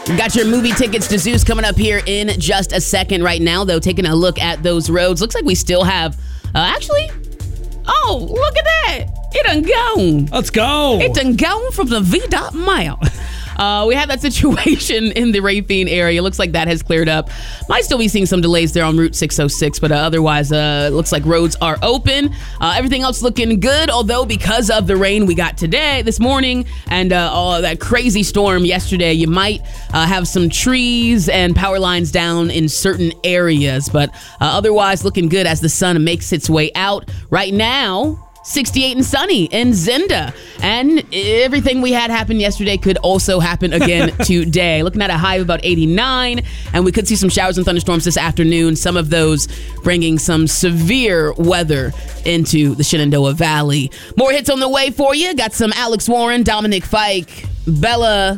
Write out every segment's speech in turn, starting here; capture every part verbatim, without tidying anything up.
Got your movie tickets to Zeus coming up here in just a second. Right now, though, taking a look at those roads. Looks like we still have, uh, actually, oh, look at that. It done gone. Let's go. It done gone from the V-Dot Mile. Uh, we have that situation in the Rafine area. Looks like that has cleared up. Might still be seeing some delays there on Route six oh six, but uh, otherwise, uh, looks like roads are open. Uh, everything else looking good, although because of the rain we got today, this morning, and uh, all that crazy storm yesterday, you might uh, have some trees and power lines down in certain areas, but uh, otherwise looking good as the sun makes its way out. Right now, sixty-eight and sunny in Zenda. And everything we had happen yesterday could also happen again today. Looking at a high of about eighty-nine, and we could see some showers and thunderstorms this afternoon. Some of those bringing some severe weather into the Shenandoah Valley. More hits on the way for you. Got some Alex Warren, Dominic Fike, Bella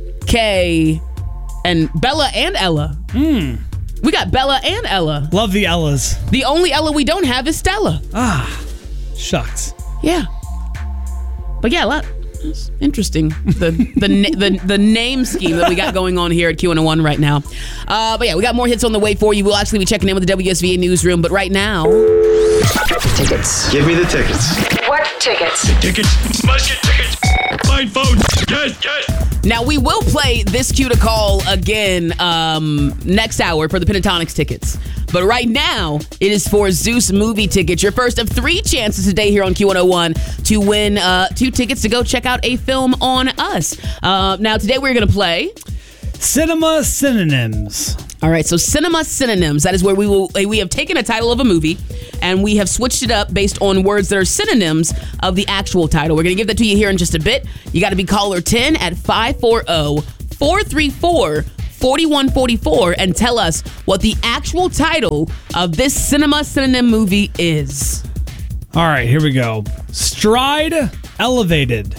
K, and Bella and Ella. Hmm. We got Bella and Ella. Love the Ellas. The only Ella we don't have is Stella. Ah. Shucks. Yeah. But yeah, a lot. It's interesting. The the, the the name scheme that we got going on here at Q one oh one right now. Uh, but yeah, we got more hits on the way for you. We'll actually be checking in with the W S V A newsroom. But right now, tickets. Give me the tickets. What tickets? Tickets. Must get tickets. Find phones. Yes, yes. now we will play this cue to call again um, next hour for the Pentatonics tickets. But right now, it is for Zeus movie tickets. Your first of three chances today here on Q one oh one to win uh, two tickets to go check out a film on us. Uh, now, today we're going to play Cinema Synonyms. All right, so Cinema Synonyms. That is where we will we have taken a title of a movie and we have switched it up based on words that are synonyms of the actual title. We're going to give that to you here in just a bit. You got to be caller ten at five four zero, four three four, four one four four and tell us what the actual title of this Cinema Synonym movie is. All right, here we go. Stride Elevated.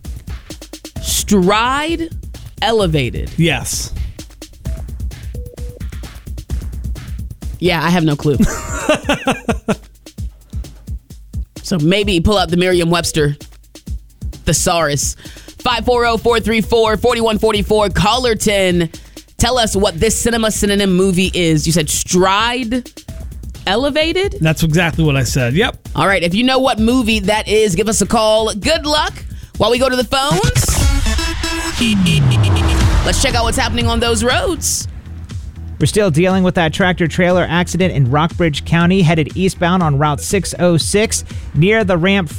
Stride Elevated. Yes. Yeah, I have no clue. So maybe pull out the Merriam-Webster thesaurus. five four zero, four three four, four one four four. Caller ten. Tell us what this Cinema Synonym movie is. You said Stride Elevated? That's exactly what I said. Yep. All right. If you know what movie that is, give us a call. Good luck while we go to the phones. Let's check out what's happening on those roads. We're still dealing with that tractor-trailer accident in Rockbridge County, headed eastbound on Route six oh six near the ramp